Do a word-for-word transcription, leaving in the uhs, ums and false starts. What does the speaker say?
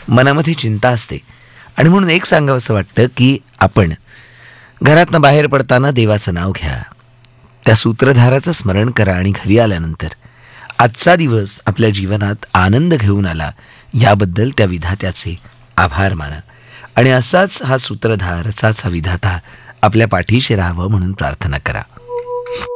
मनामध्ये चिंता असते. आणि म्हणून एक सांगावंसं वाटतं की आपण घरातनं बाहेर पडताना देवाचं नाव घ्या, त्या सूत्रधाराचं स्मरण करा आणि घरी आल्यानंतर आजचा दिवस आपल्या जीवनात आनंद घेऊन आला याबद्दल त्या विधात्याचे आभार माना. आणि असाच हा सूत्रधार, असाच हा विधाता आपल्या पाठीशी राहावं म्हणून प्रार्थना करा.